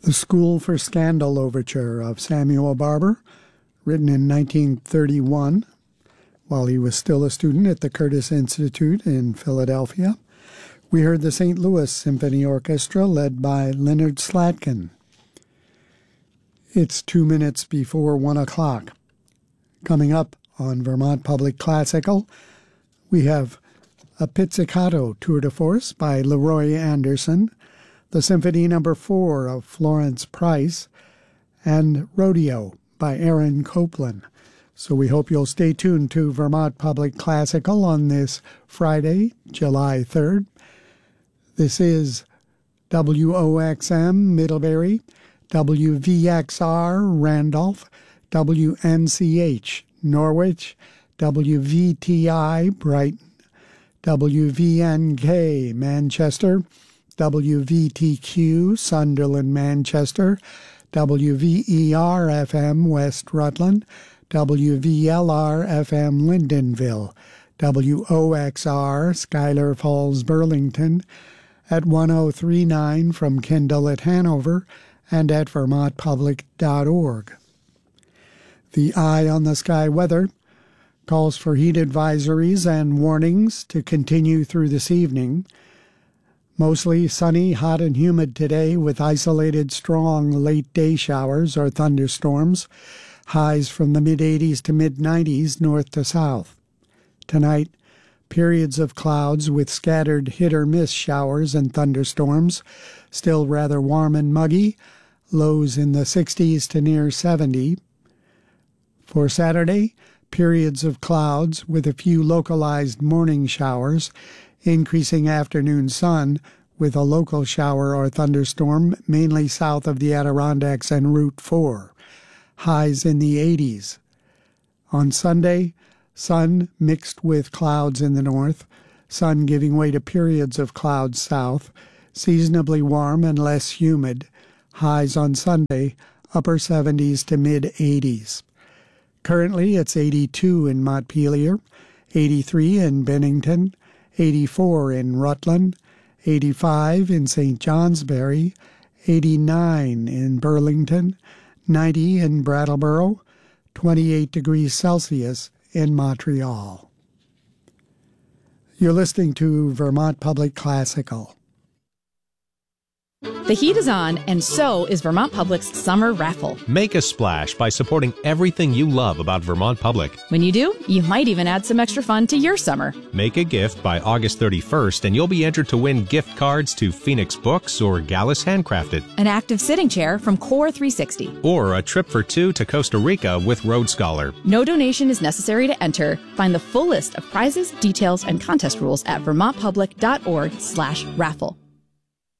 The School for Scandal Overture of Samuel Barber, written in 1931 while he was still a student at the Curtis Institute in Philadelphia. We heard the St. Louis Symphony Orchestra led by Leonard Slatkin. It's 2 minutes before 1 o'clock. Coming up on Vermont Public Classical, we have a pizzicato tour de force by Leroy Anderson, the Symphony No. 4 of Florence Price, and Rodeo by Aaron Copland. So we hope you'll stay tuned to Vermont Public Classical on this Friday, July 3rd. This is WOXM Middlebury, WVXR Randolph, WNCH Norwich, WVTI Brighton, WVNK Manchester, WVTQ Sunderland Manchester, WVER-FM West Rutland, WVLR-FM Lyndonville, WOXR Schuyler Falls Burlington, at 1039 from Kendall at Hanover, and at vermontpublic.org. The Eye on the Sky weather calls for heat advisories and warnings to continue through this evening. Mostly sunny, hot, and humid today with isolated strong late-day showers or thunderstorms, highs from the mid-80s to mid-90s north to south. Tonight, periods of clouds with scattered hit-or-miss showers and thunderstorms, still rather warm and muggy, lows in the 60s to near 70. For Saturday, periods of clouds with a few localized morning showers, increasing afternoon sun with a local shower or thunderstorm mainly south of the Adirondacks and Route 4. Highs in the 80s. On Sunday, sun mixed with clouds in the north, sun giving way to periods of clouds south, seasonably warm and less humid. Highs on Sunday, upper 70s to mid-80s. Currently, it's 82 in Montpelier, 83 in Bennington, 84 in Rutland, 85 in St. Johnsbury, 89 in Burlington, 90 in Brattleboro, 28 degrees Celsius in Montreal. You're listening to Vermont Public Classical. The heat is on, and so is Vermont Public's summer raffle. Make a splash by supporting everything you love about Vermont Public. When you do, you might even add some extra fun to your summer. Make a gift by August 31st, and you'll be entered to win gift cards to Phoenix Books or Gallus Handcrafted, an active sitting chair from Core 360, or a trip for two to Costa Rica with Road Scholar. No donation is necessary to enter. Find the full list of prizes, details, and contest rules at vermontpublic.org/raffle.